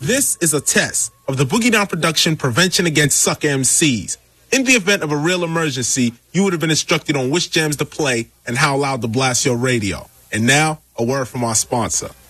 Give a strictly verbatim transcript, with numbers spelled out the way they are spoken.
This is a test of the Boogie Down Production Prevention Against Sucker M Cs. In the event of a real emergency, you would have been instructed on which jams to play and how loud to blast your radio. And now, a word from our sponsor.